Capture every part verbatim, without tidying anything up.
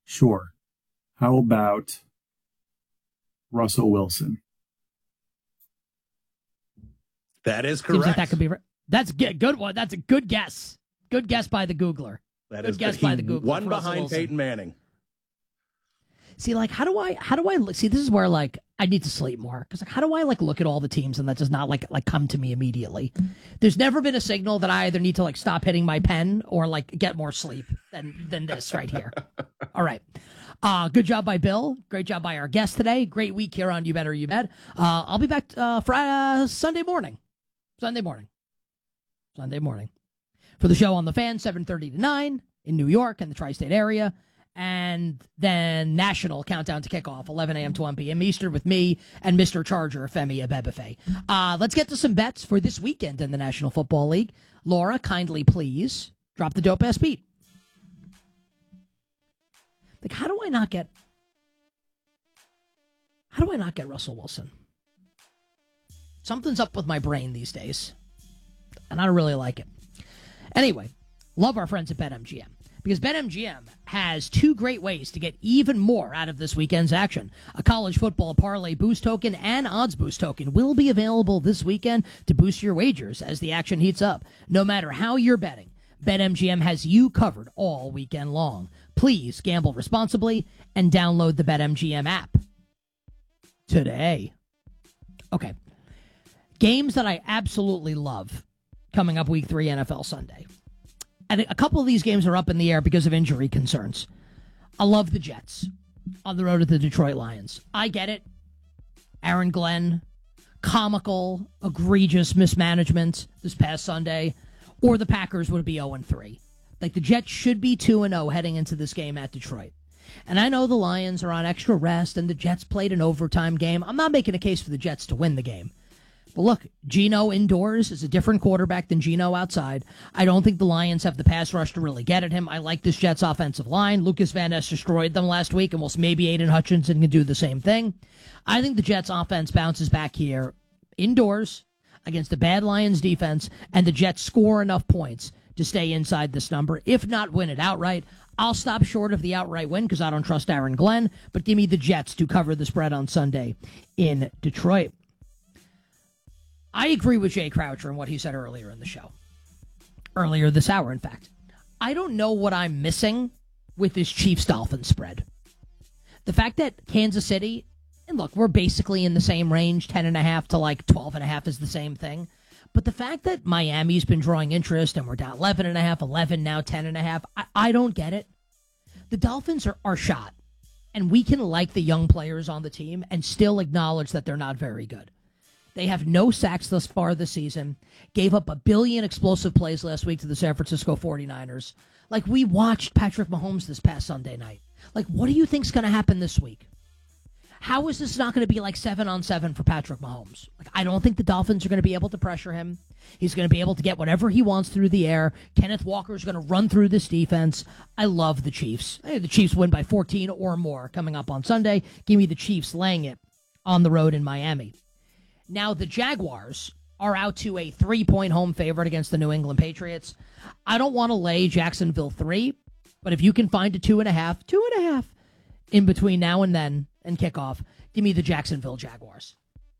Sure. How about Russell Wilson? That is correct. Seems like that could be. That's good. Good one. That's a good guess. Good guess by the Googler. That good is guess good. by He the Googler. One behind Peyton Manning. See, like, how do I? How do I see? This is where like I need to sleep more because like, how do I like look at all the teams and that does not like like come to me immediately? There's never been a signal that I either need to like stop hitting my pen or like get more sleep than than this right here. All right. Uh, good job by Bill. Great job by our guest today. Great week here on You Better You Bet. Uh, I'll be back uh, Friday, uh, Sunday morning. Sunday morning. Sunday morning. For the show on The Fan, seven thirty to nine in New York and the tri-state area. And then national countdown to kickoff, eleven a.m. to one p.m. Eastern with me and Mister Charger, Femi Abebefe. Uh, let's get to some bets for this weekend in the National Football League. Laura, kindly please drop the dope-ass beat. Like, how do I not get... How do I not get Russell Wilson? Something's up with my brain these days, and I don't really like it. Anyway, love our friends at BetMGM, because BetMGM has two great ways to get even more out of this weekend's action. A college football parlay boost token and odds boost token will be available this weekend to boost your wagers as the action heats up. No matter how you're betting, BetMGM has you covered all weekend long. Please gamble responsibly and download the BetMGM app today. Okay. Games that I absolutely love coming up week three N F L Sunday. And a couple of these games are up in the air because of injury concerns. I love the Jets on the road to the Detroit Lions. I get it. Aaron Glenn, comical, egregious mismanagement this past Sunday, or the Packers would be oh and three. Like, the Jets should be two and oh heading into this game at Detroit. And I know the Lions are on extra rest and the Jets played an overtime game. I'm not making a case for the Jets to win the game. But look, Geno indoors is a different quarterback than Geno outside. I don't think the Lions have the pass rush to really get at him. I like this Jets offensive line. Lucas Van Ness destroyed them last week, and we'll maybe Aiden Hutchinson can do the same thing. I think the Jets offense bounces back here indoors against the bad Lions defense, and the Jets score enough points to stay inside this number, if not win it outright. I'll stop short of the outright win because I don't trust Aaron Glenn, but give me the Jets to cover the spread on Sunday in Detroit. I agree with Jay Croucher and what he said earlier in the show. Earlier this hour, in fact. I don't know what I'm missing with this Chiefs-Dolphins spread. The fact that Kansas City, and look, we're basically in the same range, ten and a half to like twelve and a half is the same thing. But the fact that Miami's been drawing interest and we're down eleven and a half, eleven now, ten and a half, I, I don't get it. The Dolphins are, are shot, and we can like the young players on the team and still acknowledge that they're not very good. They have no sacks thus far this season, gave up a billion explosive plays last week to the San Francisco forty-niners. Like, we watched Patrick Mahomes this past Sunday night. Like, what do you think's going to happen this week? How is this not going to be like seven on seven for Patrick Mahomes? Like, I don't think the Dolphins are going to be able to pressure him. He's going to be able to get whatever he wants through the air. Kenneth Walker is going to run through this defense. I love the Chiefs. Hey, the Chiefs win by fourteen or more coming up on Sunday. Give me the Chiefs laying it on the road in Miami. Now, the Jaguars are out to a three-point home favorite against the New England Patriots. I don't want to lay Jacksonville three, but if you can find a two and a half, two and a half in between now and then and kickoff, give me the Jacksonville Jaguars.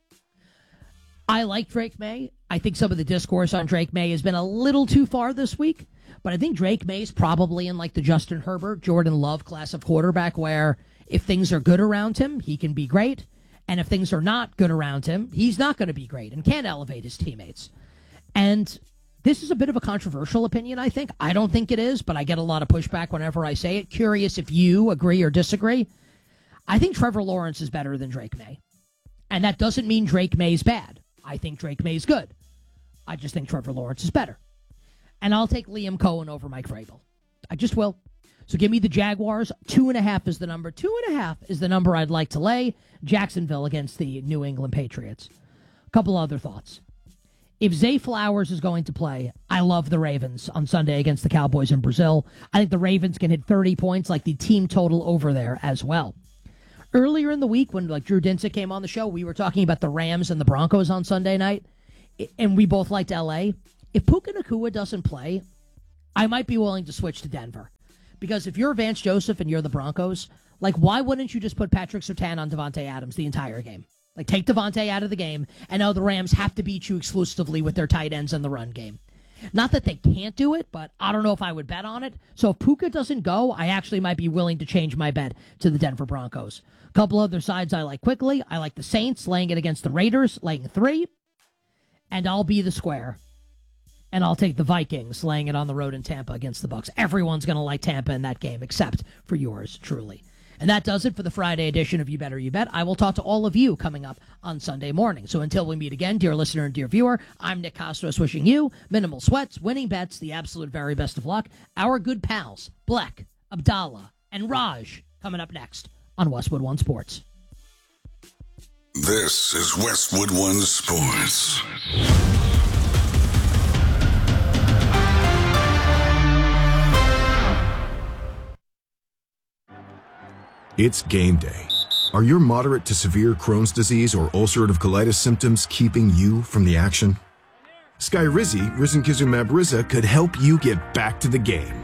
I like Drake May. I think some of the discourse on Drake May has been a little too far this week, but I think Drake May's probably in like the Justin Herbert, Jordan Love class of quarterback where if things are good around him, he can be great. And if things are not good around him, he's not going to be great and can't elevate his teammates. And this is a bit of a controversial opinion, I think. I don't think it is, but I get a lot of pushback whenever I say it. Curious if you agree or disagree. I think Trevor Lawrence is better than Drake May. And that doesn't mean Drake May's bad. I think Drake May's good. I just think Trevor Lawrence is better. And I'll take Liam Cohen over Mike Vrabel. I just will. So give me the Jaguars. Two and a half is the number. Two and a half is the number I'd like to lay. Jacksonville against the New England Patriots. A couple other thoughts. If Zay Flowers is going to play, I love the Ravens on Sunday against the Cowboys in Brazil. I think the Ravens can hit thirty points like the team total over there as well. Earlier in the week when like Drew Dinsick came on the show, we were talking about the Rams and the Broncos on Sunday night, and we both liked L A. If Puka Nacua doesn't play, I might be willing to switch to Denver. Because if you're Vance Joseph and you're the Broncos, like, why wouldn't you just put Patrick Surtain on Devontae Adams the entire game? Like, take Devontae out of the game, and now the Rams have to beat you exclusively with their tight ends in the run game. Not that they can't do it, but I don't know if I would bet on it. So if Puka doesn't go, I actually might be willing to change my bet to the Denver Broncos. A couple other sides I like quickly. I like the Saints laying it against the Raiders, laying three. And I'll be the square. And I'll take the Vikings laying it on the road in Tampa against the Bucs. Everyone's going to like Tampa in that game, except for yours truly. And that does it for the Friday edition of You Better You Bet. I will talk to all of you coming up on Sunday morning. So until we meet again, dear listener and dear viewer, I'm Nick Costos wishing you minimal sweats, winning bets, the absolute very best of luck. Our good pals, Black, Abdallah, and Raj, coming up next on Westwood One Sports. This is Westwood One Sports. It's game day. Are your moderate to severe Crohn's disease or ulcerative colitis symptoms keeping you from the action? Skyrizi, risankizumab Riza, could help you get back to the game.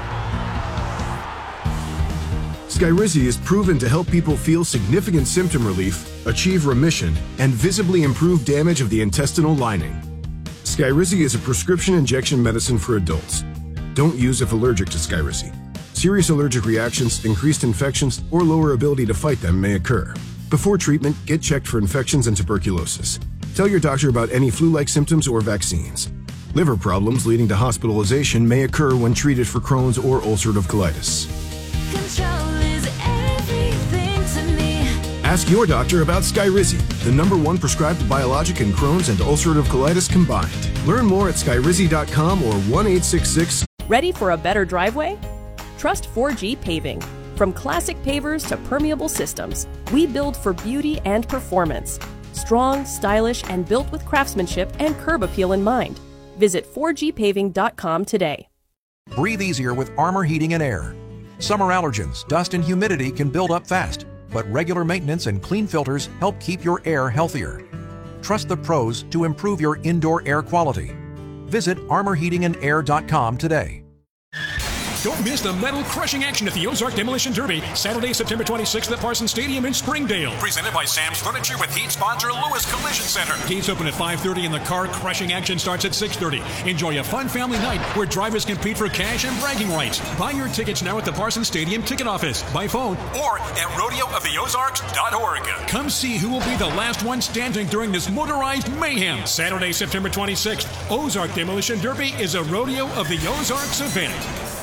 Skyrizi is proven to help people feel significant symptom relief, achieve remission, and visibly improve damage of the intestinal lining. Skyrizi is a prescription injection medicine for adults. Don't use if allergic to Skyrizi. Serious allergic reactions, increased infections, or lower ability to fight them may occur. Before treatment, get checked for infections and tuberculosis. Tell your doctor about any flu-like symptoms or vaccines. Liver problems leading to hospitalization may occur when treated for Crohn's or ulcerative colitis. Control is everything to me. Ask your doctor about Skyrizi, the number one prescribed biologic in Crohn's and ulcerative colitis combined. Learn more at skyrizi dot com or one eight six six. Ready for a better driveway? Trust four G Paving. From classic pavers to permeable systems, we build for beauty and performance. Strong, stylish, and built with craftsmanship and curb appeal in mind. Visit four G paving dot com today. Breathe easier with Armor Heating and Air. Summer allergens, dust, and humidity can build up fast, but regular maintenance and clean filters help keep your air healthier. Trust the pros to improve your indoor air quality. Visit armor heating and air dot com today. Don't miss the metal-crushing action at the Ozark Demolition Derby, Saturday, September twenty-sixth at Parsons Stadium in Springdale. Presented by Sam's Furniture with heat sponsor Lewis Collision Center. Gates open at five thirty and the car-crushing action starts at six thirty. Enjoy a fun family night where drivers compete for cash and bragging rights. Buy your tickets now at the Parsons Stadium ticket office, by phone, or at rodeo of the ozarks dot org. Come see who will be the last one standing during this motorized mayhem. Saturday, September twenty-sixth, Ozark Demolition Derby is a Rodeo of the Ozarks event.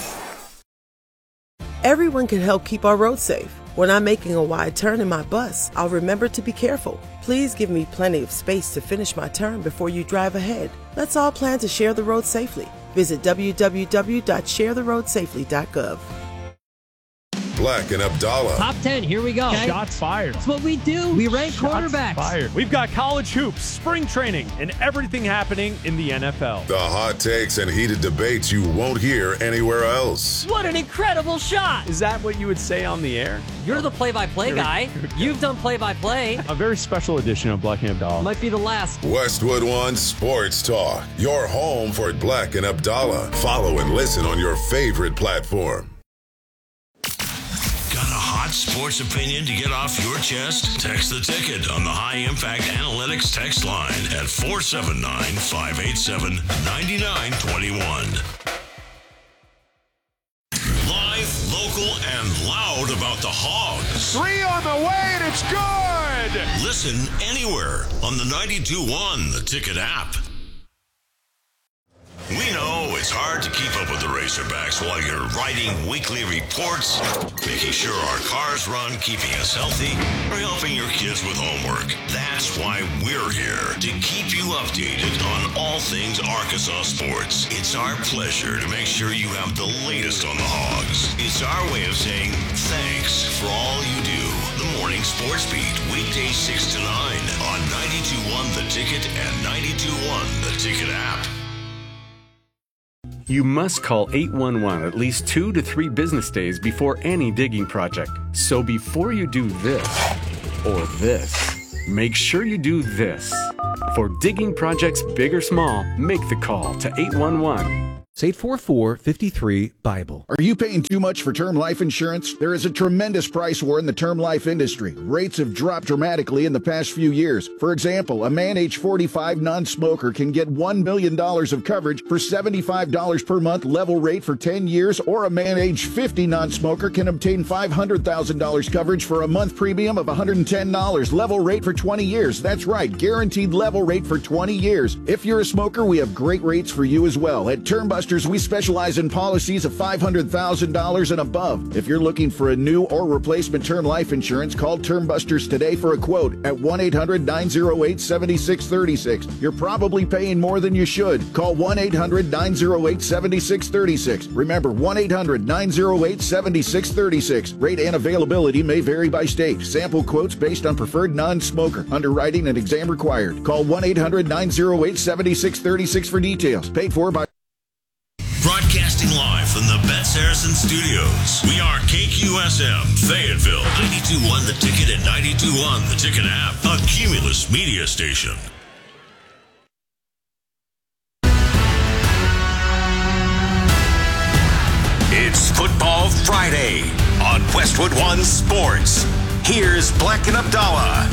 Everyone can help keep our roads safe. When I'm making a wide turn in my bus, I'll remember to be careful. Please give me plenty of space to finish my turn before you drive ahead. Let's all plan to share the road safely. Visit w w w dot share the road safely dot gov. Black and Abdallah. Top ten, here we go. Okay. Shots fired. That's what we do. We rank Shots quarterbacks. Fired. We've got college hoops, spring training, and everything happening in the N F L. The hot takes and heated debates you won't hear anywhere else. What an incredible shot. Is that what you would say on the air? You're the play-by-play guy. You've done play-by-play. A very special edition of Black and Abdallah. Might be the last. Westwood One Sports Talk. Your home for Black and Abdallah. Follow and listen on your favorite platform. Got a hot sports opinion to get off your chest? Text the ticket on the High Impact Analytics text line at four seven nine, five eight seven, nine nine two one. Live, local, and loud about the Hogs. Three on the way, and it's good! Listen anywhere on the ninety-two point one The Ticket app. We know it's hard to keep up with the Razorbacks while you're writing weekly reports, making sure our cars run, keeping us healthy, or helping your kids with homework. That's why we're here, to keep you updated on all things Arkansas sports. It's our pleasure to make sure you have the latest on the Hogs. It's our way of saying thanks for all you do. The Morning Sports Beat, weekdays six to nine on ninety-two point one The Ticket and ninety-two point one The Ticket app. You must call eight one one at least two to three business days before any digging project. So before you do this or this, make sure you do this. For digging projects big or small, make the call to eight one one. It's eight four four, five three, BIBLE. Are you paying too much for term life insurance? There is a tremendous price war in the term life industry. Rates have dropped dramatically in the past few years. For example, a man age forty-five non-smoker can get one million dollars of coverage for seventy-five dollars per month level rate for ten years, or a man age fifty non-smoker can obtain five hundred thousand dollars coverage for a month premium of one hundred ten dollars level rate for twenty years. That's right, guaranteed level rate for twenty years. If you're a smoker, we have great rates for you as well. At Termbusters, we specialize in policies of five hundred thousand dollars and above. If you're looking for a new or replacement term life insurance, call Termbusters today for a quote at one eight hundred, nine oh eight, seven six three six. You're probably paying more than you should. Call one eight hundred, nine oh eight, seven six three six. Remember, one eight hundred, nine oh eight, seven six three six. Rate and availability may vary by state. Sample quotes based on preferred non-smoker. Underwriting and exam required. Call one eight hundred, nine oh eight, seven six three six for details. Paid for by... Broadcasting live from the Bet Saracen Studios. We are K Q S M, Fayetteville, ninety-two point one The Ticket and ninety-two point one The Ticket app, a Cumulus media station. It's Football Friday on Westwood One Sports. Here's Black and Abdallah.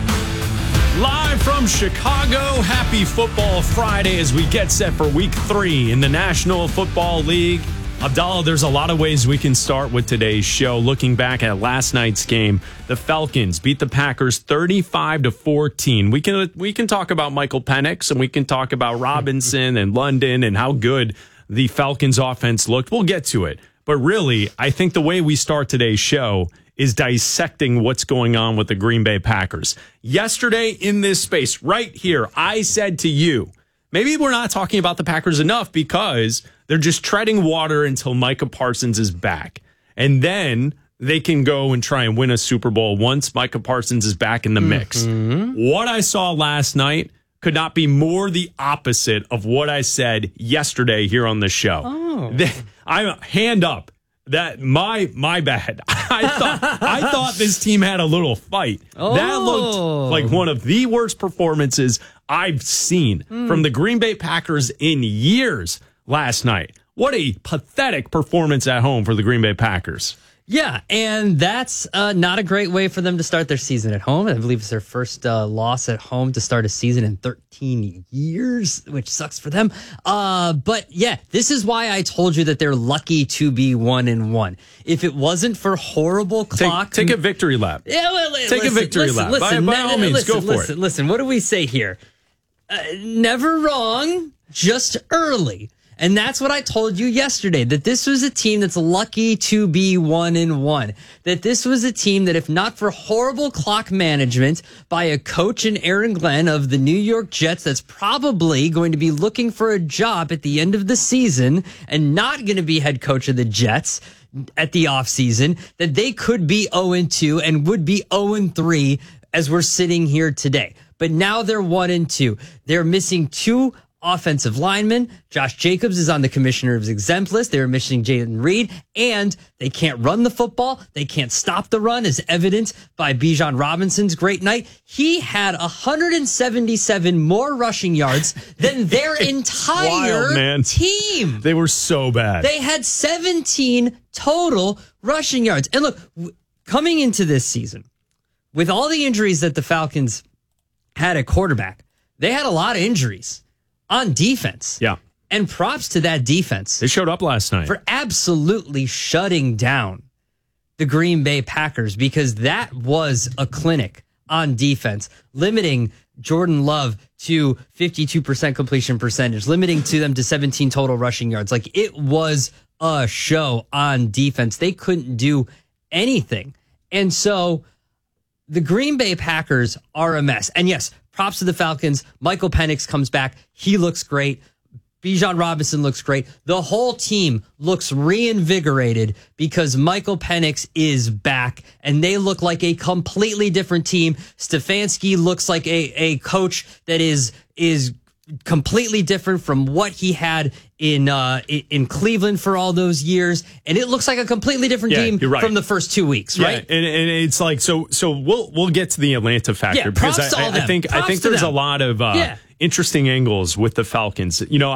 Live from Chicago, happy Football Friday as we get set for week three in the National Football League. Abdallah, there's a lot of ways we can start with today's show. Looking back at last night's game, the Falcons beat the Packers thirty-five to fourteen. We can we can talk about Michael Penix, and we can talk about Robinson and London and how good the Falcons offense looked. We'll get to it. But really, I think the way we start today's show is dissecting what's going on with the Green Bay Packers. Yesterday in this space, right here, I said to you, maybe we're not talking about the Packers enough because they're just treading water until Micah Parsons is back. And then they can go and try and win a Super Bowl once Micah Parsons is back in the mix. Mm-hmm. What I saw last night could not be more the opposite of what I said yesterday here on the show. Oh. I'm hand up. That my my bad. I thought I thought this team had a little fight. Oh. That looked like one of the worst performances I've seen mm. from the Green Bay Packers in years last night. What a pathetic performance at home for the Green Bay Packers. Yeah, and that's uh, not a great way for them to start their season at home. I believe it's their first uh, loss at home to start a season in thirteen years, which sucks for them. Uh, but yeah, this is why I told you that they're lucky to be one and one. If it wasn't for horrible clock, take, take a victory lap. Yeah, well, take listen, a victory listen, lap. Listen, by, by all means, listen, go for listen, it. Listen, what do we say here? Uh, never wrong, just early. And that's what I told you yesterday, that this was a team that's lucky to be one and one. That this was a team that if not for horrible clock management by a coach in Aaron Glenn of the New York Jets that's probably going to be looking for a job at the end of the season and not going to be head coach of the Jets at the offseason, that they could be oh and two and would be oh and three as we're sitting here today. But now they're one and two. They're missing two offensive linemen. Josh Jacobs is on the commissioner's exempt list. They were missing Jayden Reed, and they can't run the football. They can't stop the run, as evidenced by Bijan Robinson's great night. He had one hundred seventy-seven more rushing yards than their entire Wild, man. team. They were so bad. They had seventeen total rushing yards. And look, w- coming into this season, with all the injuries that the Falcons had at quarterback, they had a lot of injuries on defense. Yeah. And props to that defense. They showed up last night. For absolutely shutting down the Green Bay Packers, because that was a clinic on defense, limiting Jordan Love to fifty-two percent completion percentage, limiting to them to seventeen total rushing yards. Like, it was a show on defense. They couldn't do anything. And so the Green Bay Packers are a mess. And yes, props to the Falcons. Michael Penix comes back. He looks great. Bijan Robinson looks great. The whole team looks reinvigorated because Michael Penix is back, and they look like a completely different team. Stefanski looks like a, a coach that is is completely different from what he had in uh, in Cleveland for all those years, and it looks like a completely different yeah, team right. from the first two weeks, yeah, right? And, and it's like so. So we'll we'll get to the Atlanta factor yeah, because props to I, all I, I think props I think to there's them. a lot of uh, yeah. interesting angles with the Falcons. You know, I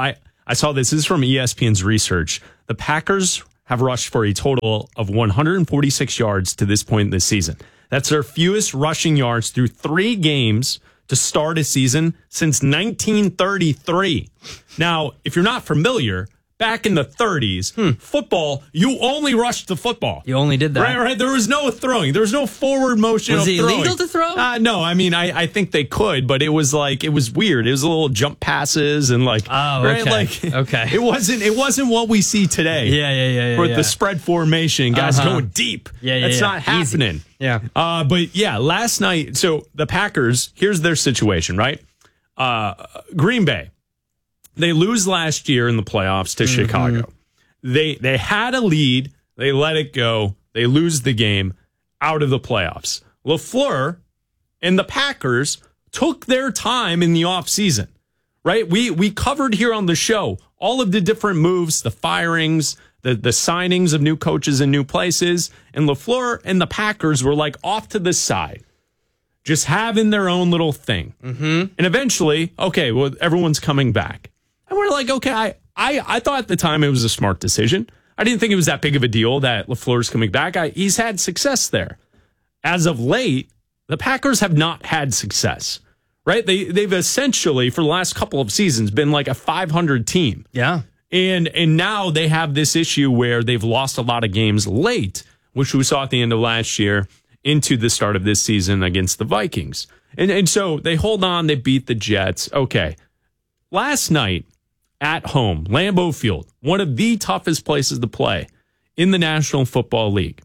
I saw this. This is from E S P N's research. The Packers have rushed for a total of one hundred forty-six yards to this point in the season. That's their fewest rushing yards through three games to start a season since nineteen thirty-three. Now, if you're not familiar, back in the thirties, hmm. football, you only rushed the football. You only did that. Right, right. There was no throwing. There was no forward motion Was of it throwing. illegal to throw? Uh, no, I mean, I, I think they could, but it was like, it was weird. It was a little jump passes and like, oh, right, okay. like, okay. It wasn't, it wasn't what we see today. Yeah, yeah, yeah, yeah. With yeah. the spread formation, guys uh-huh. going deep. Yeah, yeah, That's yeah. not happening. Easy. Yeah. Uh, but yeah, last night, so the Packers, here's their situation, right? Uh, Green Bay, they lose last year in the playoffs to mm-hmm. Chicago. They they had a lead. They let it go. They lose the game, out of the playoffs. LaFleur and the Packers took their time in the offseason, right? We we covered here on the show all of the different moves, the firings, the, the signings of new coaches in new places. And LaFleur and the Packers were like off to the side, just having their own little thing. Mm-hmm. And eventually, okay, well, everyone's coming back. And we're like, okay, I, I, I thought at the time it was a smart decision. I didn't think it was that big of a deal that LaFleur's coming back. I, he's had success there. As of late, the Packers have not had success, right? They, they've essentially, for the last couple of seasons, been like a five hundred team. Yeah. And, and now they have this issue where they've lost a lot of games late, which we saw at the end of last year into the start of this season against the Vikings. And, and so they hold on, they beat the Jets. Okay. Last night, at home, Lambeau Field, one of the toughest places to play in the National Football League.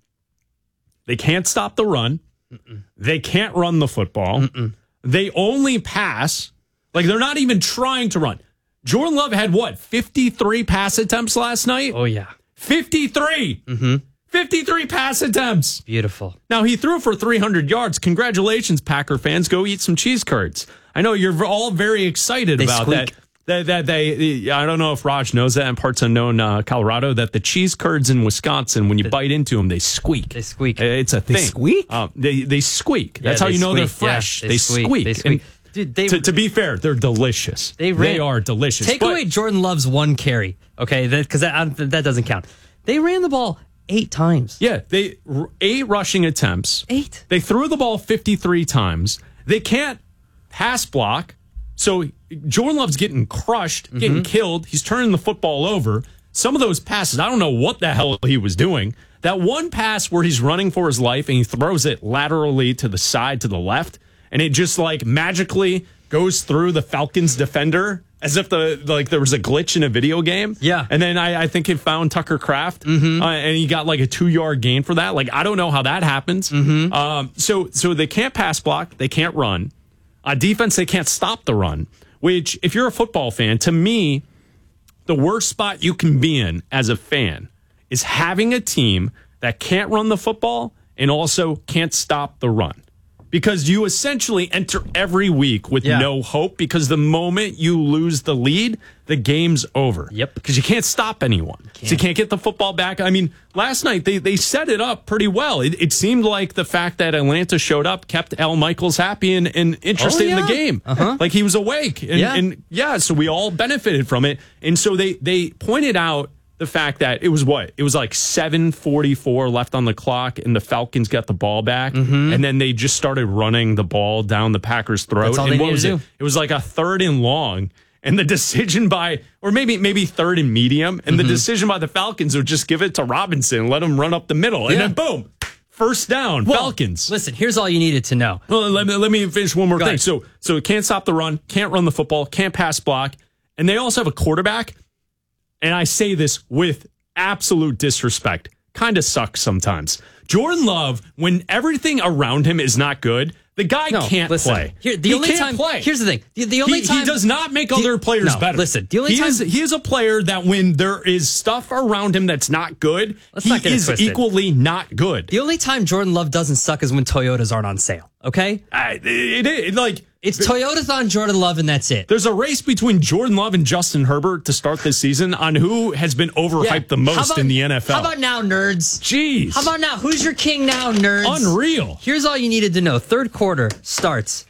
They can't stop the run. Mm-mm. They can't run the football. Mm-mm. They only pass. Like, they're not even trying to run. Jordan Love had, what, fifty-three pass attempts last night? Oh, yeah. fifty-three. Mm-hmm. fifty-three pass attempts. Beautiful. Now, he threw for three hundred yards. Congratulations, Packer fans. Go eat some cheese curds. I know you're all very excited They about squeak. that. That, that they, I don't know if Raj knows that in parts unknown uh, Colorado, that the cheese curds in Wisconsin, when you bite into them, they squeak. They squeak. Uh, It's a thing. They squeak? Uh, they they squeak. Yeah, That's how they you know they're squeak. Yeah, fresh. they they, squeak. squeak. They squeak. And Dude, they, to, to be fair, they're delicious. They, ran, they are delicious. Take But- away Jordan Love's one carry, okay? Because that, that, that doesn't count. They ran the ball eight times. Yeah, they eight rushing attempts. Eight. They threw the ball fifty-three times. They can't pass block. So Jordan Love's getting crushed, getting mm-hmm. killed. He's turning the football over. Some of those passes, I don't know what the hell he was doing. That one pass where he's running for his life and he throws it laterally to the side, to the left, and it just like magically goes through the Falcons defender as if the like there was a glitch in a video game. Yeah. And then I, I think it found Tucker Kraft, mm-hmm. uh, and he got like a two-yard gain for that. Like, I don't know how that happens. Mm-hmm. Um, so, so they can't pass block. They can't run. Uh, defense, they can't stop the run, which, if you're a football fan, to me, the worst spot you can be in as a fan is having a team that can't run the football and also can't stop the run. Because you essentially enter every week with Yeah. no hope, because the moment you lose the lead, the game's over. Yep. Because you can't stop anyone. Can't. So you can't get the football back. I mean, last night they, they set it up pretty well. It, it seemed like the fact that Atlanta showed up kept Al Michaels happy and, and interested Oh, yeah. in the game. Uh-huh. Like he was awake. And Yeah. and yeah, so we all benefited from it. And so they they pointed out the fact that it was what? It was like seven forty-four left on the clock, and the Falcons got the ball back, Mm-hmm. and then they just started running the ball down the Packers' throat. That's all and they what needed was to it? do. It was like a third and long, and the decision by, or maybe maybe third and medium, and Mm-hmm. the decision by the Falcons would just give it to Robinson and let him run up the middle, and Yeah. then boom, first down, Well, Falcons. Listen, here's all you needed to know. Well, let me let me finish one more Go thing. ahead. So so it can't stop the run, can't run the football, can't pass block, and they also have a quarterback. And I say this with absolute disrespect. Kind of sucks sometimes. Jordan Love, when everything around him is not good, the guy No, can't listen, play. Here, the he only can't time, play. Here's the thing. The, the only he, time he does not make the- other players no, better. Listen, the only he time is he is a player that when there is stuff around him that's not good, Let's he not get it is twisted. equally not good. the only time Jordan Love doesn't suck is when Toyotas aren't on sale. Okay, I, it, it like it's Toyotathon Jordan Love, and that's it. there's a race between Jordan Love and Justin Herbert to start this season on who has been overhyped Yeah. the How most about- in the N F L. How about now, nerds? Jeez. How about now? Who's your king now, nerds? Unreal. Here's all you needed to know. Third quarter starts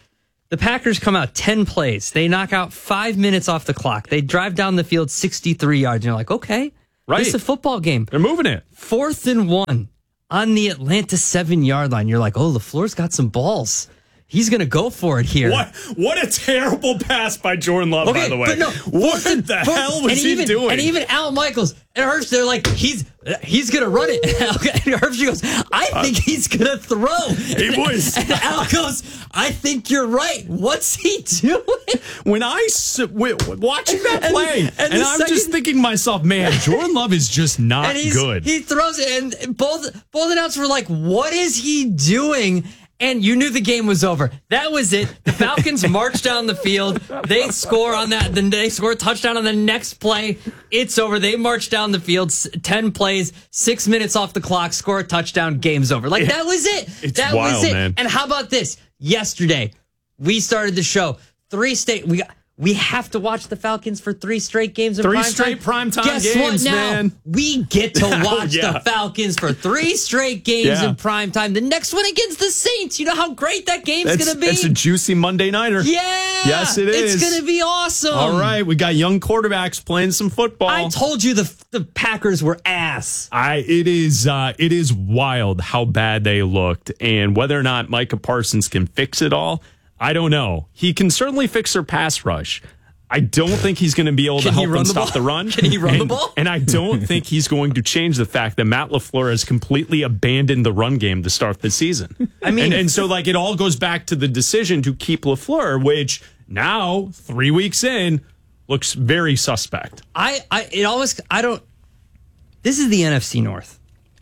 The Packers come out ten plays. They knock out five minutes off the clock. They drive down the field sixty-three yards. And you're like, okay, right. This is a football game. They're moving it. Fourth and one on the Atlanta seven-yard line. You're like, oh, LaFleur's got some balls. He's going to go for it here. What What a terrible pass by Jordan Love, okay, by the way. But no, what the and, hell was he even, doing? And even Al Michaels and Hurst, they're like, he's he's going to run it. And Hurst goes, I think he's going to throw. He was. And Al goes, I think you're right. What's he doing? When I watching that play, and, and, and I'm second, just thinking to myself, man, Jordan Love is just not and good. He throws it, and both both announcers were like, what is he doing? And you knew the game was over. That was it. The Falcons march down the field. They score on that. Then they score a touchdown on the next play. It's over. They march down the field. ten plays, six minutes off the clock, score a touchdown. Game's over. Like, that was it. It's that wild, was it. Man. And how about this? Yesterday, we started the show. Three state. We got. We have to watch the Falcons for three straight games in three prime straight time. primetime Guess games, what now? man. We get to watch oh, yeah. the Falcons for three straight games yeah. in prime time. The next one against the Saints. You know how great that game's going to be? It's a juicy Monday nighter. Yeah. Yes, it is. It's going to be awesome. All right. We got young quarterbacks playing some football. I told you the the Packers were ass. I it is uh, it is wild how bad they looked, and whether or not Micah Parsons can fix it all, I don't know. He can certainly fix their pass rush. I don't think he's going to be able Can to help them the stop ball? the run. Can he run and, the ball? And I don't think he's going to change the fact that Matt LaFleur has completely abandoned the run game to start the season. I mean, and, and so like it all goes back to the decision to keep LaFleur, which now three weeks in looks very suspect. I, I it always I don't. This is the N F C North.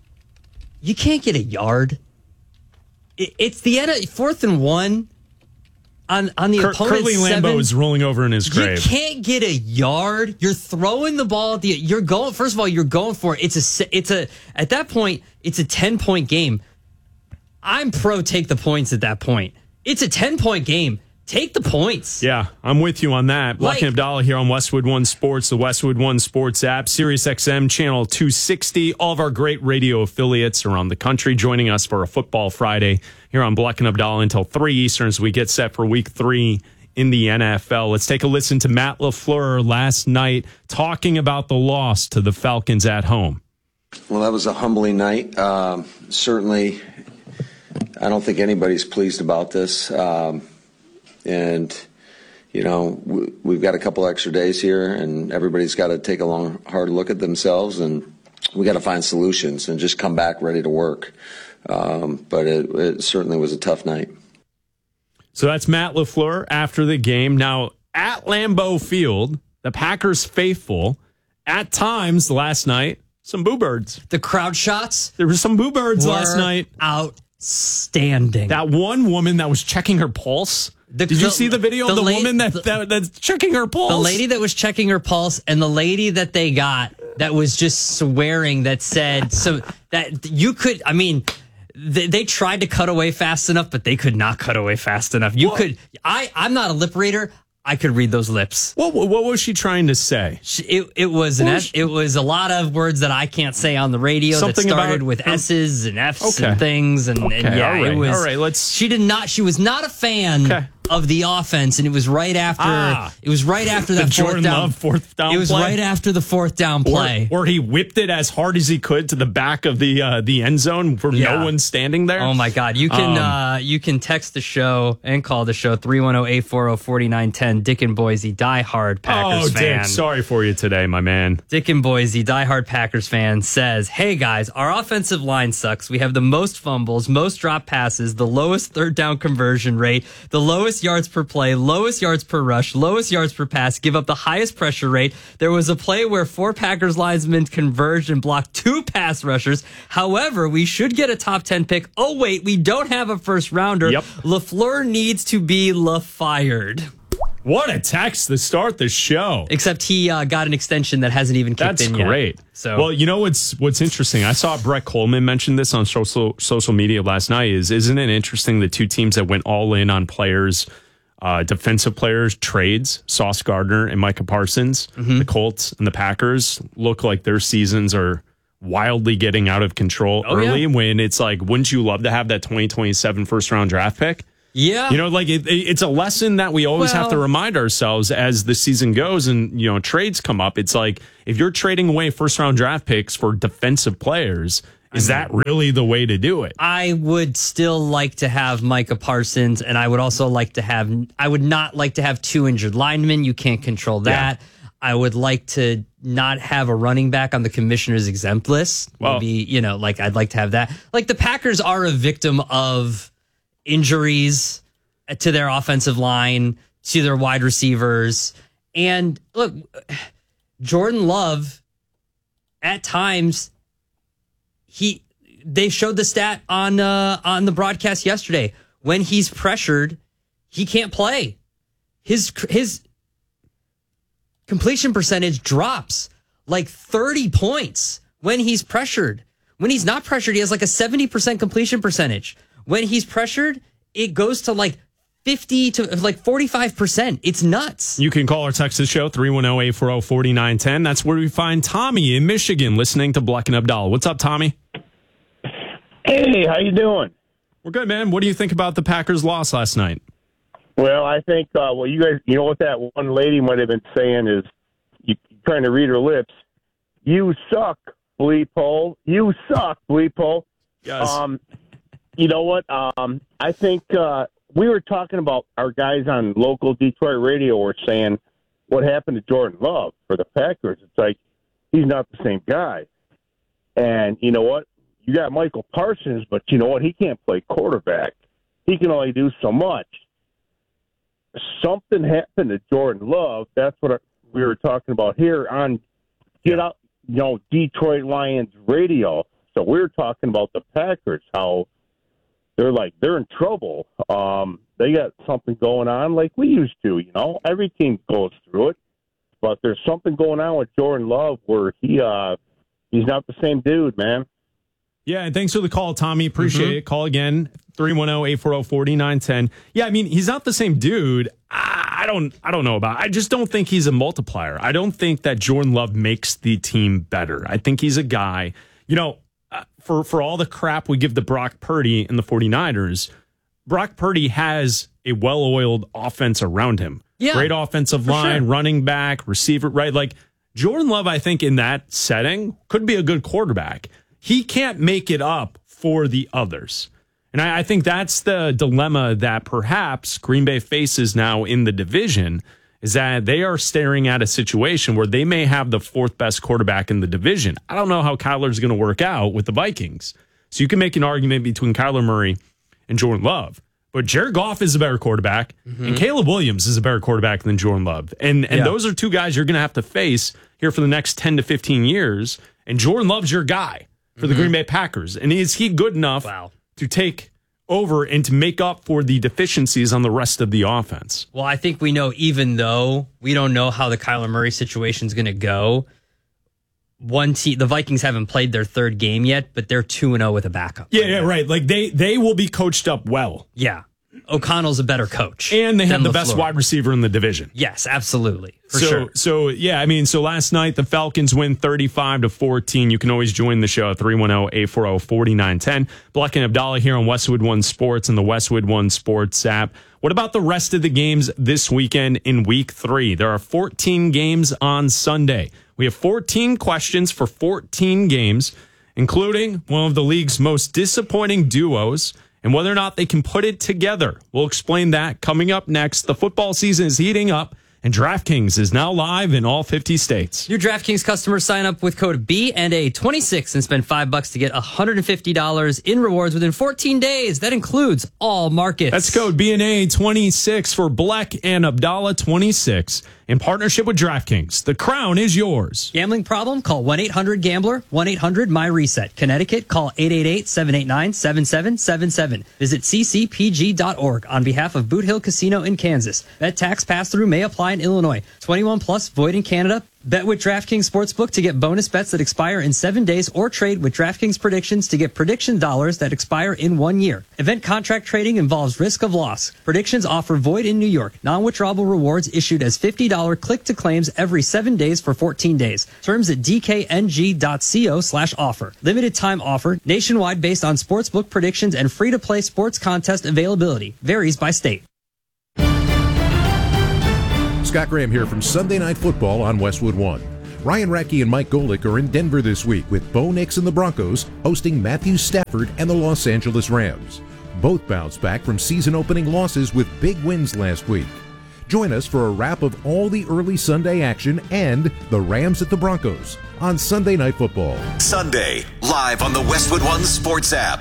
You can't get a yard. It, it's the N F C fourth and one. On, on the Cur- opponent's Curly seven, Lambeau is rolling over in his grave. You can't get a yard. You're throwing the ball. At the, you're going. First of all, you're going for it. It's a. It's a. At that point, it's a ten point game. I'm pro take the points at that point. It's a ten point game. Take the points. Yeah, I'm with you on that. Black Like- and Abdallah here on Westwood One Sports, the Westwood One Sports app, Sirius X M channel two sixty. All of our great radio affiliates around the country joining us for a Football Friday here on Black and Abdallah until three Eastern as we get set for week three in the N F L. Let's take a listen to Matt LaFleur last night talking about the loss to the Falcons at home. Well, that was a humbling night. Um, certainly, I don't think anybody's pleased about this. Um, and, you know, we, we've got a couple extra days here, and everybody's got to take a long, hard look at themselves, and we got to find solutions and just come back ready to work. Um, but it, it certainly was a tough night. So that's Matt LaFleur after the game. Now, at Lambeau Field, the Packers faithful, at times last night, some boo birds. The crowd shots. There were some boo birds last night. Outstanding. That one woman that was checking her pulse. The, Did you the, see the video of the, la- woman that, the, that that's checking her pulse? The lady that was checking her pulse and the lady that they got that was just swearing that said so that you could, I mean, they, they tried to cut away fast enough, but they could not cut away fast enough. You Well- could, I, I'm not a lip reader. I could read those lips. What what was she trying to say? She, it it was an was S, it was a lot of words that I can't say on the radio Something that started about with her- S's and F's Okay. and things and, Okay, and yeah, all right, it was. all right, let's- She did not. She was not a fan Okay. of the offense, and it was right after. Ah. it was right after The that fourth Jordan down. Love fourth down It was play? right after the fourth down play. Or, or he whipped it as hard as he could to the back of the uh, the end zone where Yeah. no one's standing there. Oh my God! You can Um, uh, you can text the show and call the show three one zero, eight four zero, four nine one zero. Dick and Boise, diehard Packers oh, fan. Dick, sorry for you today, my man. Dick in Boise, diehard Packers fan, says, "Hey guys, our offensive line sucks. We have the most fumbles, most drop passes, the lowest third down conversion rate, the lowest yards per play, lowest yards per rush, lowest yards per pass, give up the highest pressure rate. There was a play where four Packers linemen converged and blocked two pass rushers. However, we should get a top ten pick. Oh wait, we don't have a first rounder. Yep. LaFleur needs to be LaFired." What a text to start the show. Except he uh, got an extension that hasn't even kicked That's in yet. great. So, well, you know what's what's interesting? I saw Brett Coleman mention this on social social media last night. Is isn't it interesting the two teams that went all in on players, uh, defensive players trades, Sauce Gardner and Micah Parsons, Mm-hmm. the Colts and the Packers look like their seasons are wildly getting out of control Oh, early. yeah. When it's like, wouldn't you love to have that twenty twenty-seven first round draft pick? Yeah. You know, like it, it's a lesson that we always Well- have to remind ourselves as the season goes and, you know, trades come up. It's like, if you're trading away first round draft picks for defensive players, is that really the way to do it? I would still like to have Micah Parsons, and I would also like to have, I would not like to have two injured linemen. You can't control that. I would like to not have a running back on the commissioner's exempt list. Well- Maybe, you know, like I'd like to have that. Like the Packers are a victim of injuries to their offensive line, to their wide receivers. And look, Jordan Love, at times, he they showed the stat on uh, on the broadcast yesterday. When he's pressured, he can't play. His his completion percentage drops like thirty points when he's pressured. When he's not pressured, he has like a seventy percent completion percentage. When he's pressured, it goes to like fifty to like forty-five percent. It's nuts. You can call or text the show, three one zero, eight four zero, four nine one zero. That's where we find Tommy in Michigan listening to Black and Abdallah. What's up, Tommy? Hey, how you doing? We're good, man. What do you think about the Packers' loss last night? Well, I think, uh, well, you guys, you know what that one lady might have been saying is, you trying to read her lips, you suck, bleep hole. You suck, bleep hole. Yes. Um, you know what? Um, I think uh, we were talking about our guys on local Detroit radio were saying what happened to Jordan Love for the Packers. It's like, he's not the same guy. And you know what? You got Michael Parsons, but you know what? He can't play quarterback. He can only do so much. Something happened to Jordan Love. That's what we were talking about here on Get Out, you know, Detroit Lions radio. So we were talking about the Packers, how they're like, they're in trouble. Um, they got something going on like we used to, you know. Every team goes through it. But there's something going on with Jordan Love where he uh, he's not the same dude, man. Yeah, and thanks for the call, Tommy. Appreciate Mhm. it. Call again, three one zero, eight four zero, four nine one zero. Yeah, I mean, he's not the same dude. I I don't I don't know about it. I just don't think he's a multiplier. I don't think that Jordan Love makes the team better. I think he's a guy, you know, uh, for, for all the crap we give to Brock Purdy and the 49ers, Brock Purdy has a well-oiled offense around him. Yeah, Great offensive for line, sure. running back, receiver, right? Like, Jordan Love, I think, in that setting, could be a good quarterback. He can't make it up for the others. And I, I think that's the dilemma that perhaps Green Bay faces now in the division, is that they are staring at a situation where they may have the fourth best quarterback in the division. I don't know how Kyler's going to work out with the Vikings. So you can make an argument between Kyler Murray and Jordan Love. But Jared Goff is a better quarterback, Mm-hmm. and Caleb Williams is a better quarterback than Jordan Love. And and Yeah. those are two guys you're going to have to face here for the next ten to fifteen years. And Jordan Love's your guy for the Mhm. Green Bay Packers. And is he good enough to take over and to make up for the deficiencies on the rest of the offense? Well, I think we know, even though we don't know how the Kyler Murray situation is going to go, one team, the Vikings haven't played their third game yet, but they're two and zero with a backup. Yeah, yeah, right. Like they they will be coached up well. Yeah, O'Connell's a better coach, And they have than the best LaFleur. wide receiver in the division. Yes, absolutely, for so, sure. So, yeah, I mean, so last night the Falcons win thirty-five to fourteen. You can always join the show at three one zero, eight four zero, four nine one zero. Black and Abdallah here on Westwood One Sports and the Westwood One Sports app. What about the rest of the games this weekend in week three? There are fourteen games on Sunday. We have fourteen questions for fourteen games, including one of the league's most disappointing duos and whether or not they can put it together. We'll explain that coming up next. The football season is heating up, and DraftKings is now live in all fifty states. New DraftKings customers sign up with code B and A twenty-six and spend five bucks to get one hundred fifty dollars in rewards within fourteen days. That includes all markets. That's code B N A twenty-six for Black and Abdallah twenty-six in partnership with DraftKings. The crown is yours. Gambling problem? Call one eight hundred gambler, one eight hundred my reset. Connecticut, call eight eight eight, seven eight nine, seven seven seven seven. Visit c c p g dot org on behalf of Boot Hill Casino in Kansas. Bet tax pass-through may apply in Illinois. twenty-one plus, void in Canada. Bet with DraftKings Sportsbook to get bonus bets that expire in seven days or trade with DraftKings predictions to get prediction dollars that expire in one year. Event contract trading involves risk of loss. Predictions offer void in New York. Non-withdrawable rewards issued as fifty dollars click-to-claims every seven days for fourteen days. Terms at dkng.co slash offer. Limited time offer. Nationwide based on sportsbook predictions and free-to-play sports contest availability. Varies by state. Scott Graham here from Sunday Night Football on Westwood One. Ryan Radke and Mike Golick are in Denver this week with Bo Nix and the Broncos hosting Matthew Stafford and the Los Angeles Rams. Both bounced back from season-opening losses with big wins last week. Join us for a wrap of all the early Sunday action and the Rams at the Broncos on Sunday Night Football. Sunday, live on the Westwood One Sports app.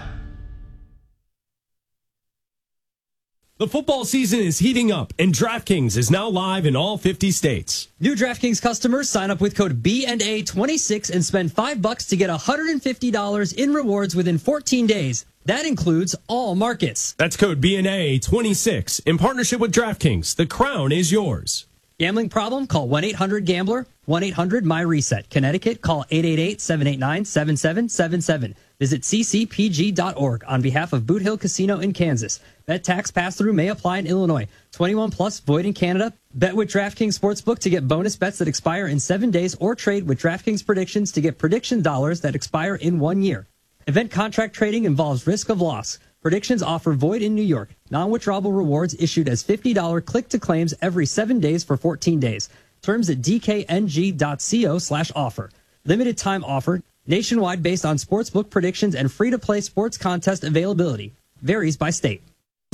The football season is heating up, and DraftKings is now live in all fifty states. New DraftKings customers sign up with code B N A twenty-six and spend five bucks to get one hundred fifty dollars in rewards within fourteen days. That includes all markets. That's code B N A twenty-six in partnership with DraftKings. The crown is yours. Gambling problem? Call one eight hundred gambler, one eight hundred my reset. Connecticut, call eight eight eight, seven eight nine, seven seven seven seven. Visit c c p g dot org on behalf of Boot Hill Casino in Kansas. Bet tax pass-through may apply in Illinois. twenty-one plus, void in Canada. Bet with DraftKings Sportsbook to get bonus bets that expire in seven days or trade with DraftKings predictions to get prediction dollars that expire in one year. Event contract trading involves risk of loss. Predictions offer void in New York. Non-withdrawable rewards issued as fifty dollars click-to-claims every seven days for fourteen days. Terms at dkng.co slash offer. Limited time offer. Nationwide based on sportsbook predictions and free-to-play sports contest availability. Varies by state.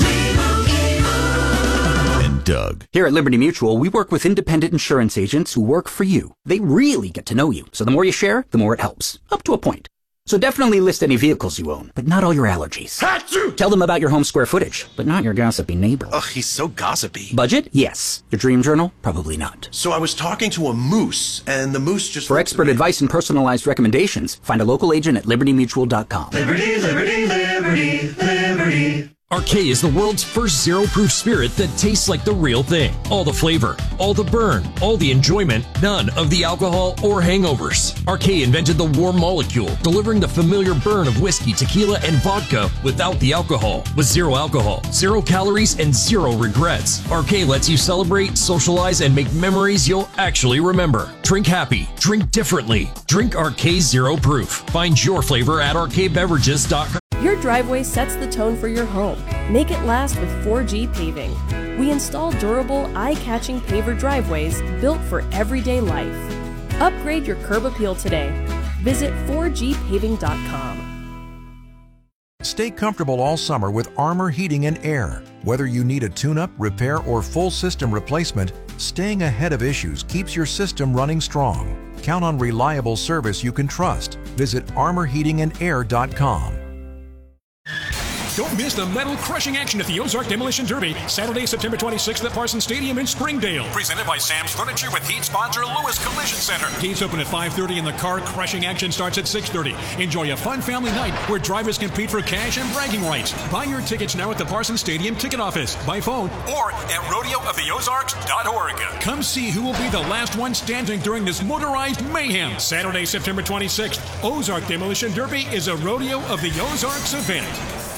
And Doug. Here at Liberty Mutual, we work with independent insurance agents who work for you. They really get to know you. So the more you share, the more it helps. Up to a point. So definitely list any vehicles you own, but not all your allergies. Hatsu! Tell them about your home square footage, but not your gossipy neighbor. Ugh, he's so gossipy. Budget? Yes. Your dream journal? Probably not. So I was talking to a moose, and the moose just... For expert advice and personalized recommendations, find a local agent at liberty mutual dot com. Liberty, liberty, liberty, liberty. Arcade is the world's first zero-proof spirit that tastes like the real thing. All the flavor, all the burn, all the enjoyment, none of the alcohol or hangovers. Arcade invented the warm molecule, delivering the familiar burn of whiskey, tequila, and vodka without the alcohol. With zero alcohol, zero calories, and zero regrets. Arcade lets you celebrate, socialize, and make memories you'll actually remember. Drink happy, drink differently. Drink Arcade Zero Proof. Find your flavor at arcade beverages dot com. Your driveway sets the tone for your home. Make it last with four G Paving. We install durable, eye-catching paver driveways built for everyday life. Upgrade your curb appeal today. Visit four g paving dot com. Stay comfortable all summer with Armor Heating and Air. Whether you need a tune-up, repair, or full system replacement, staying ahead of issues keeps your system running strong. Count on reliable service you can trust. Visit armor heating and air dot com. Don't miss the metal-crushing action at the Ozark Demolition Derby, Saturday, September twenty-sixth at Parsons Stadium in Springdale. Presented by Sam's Furniture with heat sponsor Lewis Collision Center. Gates open at five thirty and the car-crushing action starts at six thirty. Enjoy a fun family night where drivers compete for cash and bragging rights. Buy your tickets now at the Parsons Stadium ticket office, by phone, or at rodeo of the ozarks dot org. Come see who will be the last one standing during this motorized mayhem. Saturday, September twenty-sixth, Ozark Demolition Derby is a Rodeo of the Ozarks event.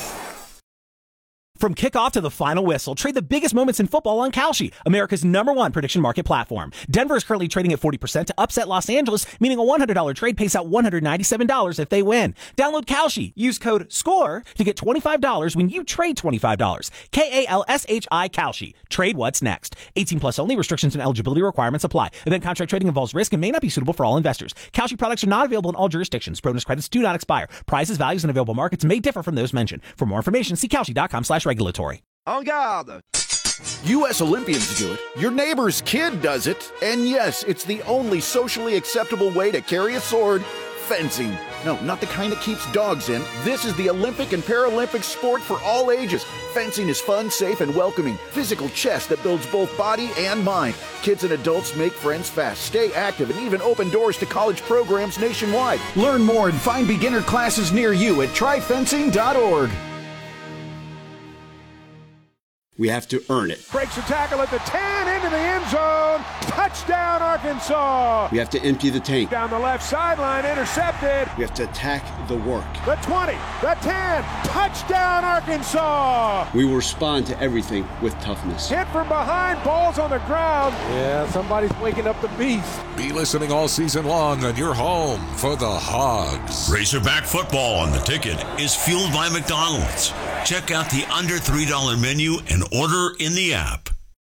From kickoff to the final whistle, trade the biggest moments in football on Kalshi, America's number one prediction market platform. Denver is currently trading at forty percent to upset Los Angeles, meaning a one hundred dollars trade pays out one hundred ninety-seven dollars if they win. Download Kalshi. Use code SCORE to get twenty-five dollars when you trade twenty-five dollars. K A L S H I Kalshi. Trade what's next. eighteen plus only. Restrictions and eligibility requirements apply. Event contract trading involves risk and may not be suitable for all investors. Kalshi products are not available in all jurisdictions. Bonus credits do not expire. Prices, values, and available markets may differ from those mentioned. For more information, see kalshi dot com slash regulatory. En garde! U S Olympians do it. Your neighbor's kid does it. And yes, it's the only socially acceptable way to carry a sword. Fencing. No, not the kind that keeps dogs in. This is the Olympic and Paralympic sport for all ages. Fencing is fun, safe, and welcoming. Physical chess that builds both body and mind. Kids and adults make friends fast, stay active, and even open doors to college programs nationwide. Learn more and find beginner classes near you at try fencing dot org. We have to earn it. Breaks the tackle at the ten, into the end zone. Touchdown, Arkansas. We have to empty the tank. Down the left sideline, intercepted. We have to attack the work. The twenty, the ten, touchdown, Arkansas. We will respond to everything with toughness. Hit from behind, balls on the ground. Yeah, somebody's waking up the beast. Be listening all season long on your home for the Hogs. Razorback football on the ticket is fueled by McDonald's. Check out the under three dollar menu and order in the app.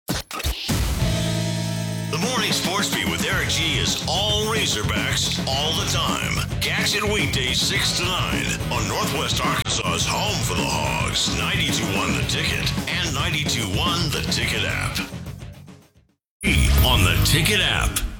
The Morning Sports Beat with Eric G is all Razorbacks all the time. Catch it weekdays six to nine on Northwest Arkansas's home for the Hogs, ninety-two point one The Ticket and ninety-two point one The Ticket app. On the Ticket app.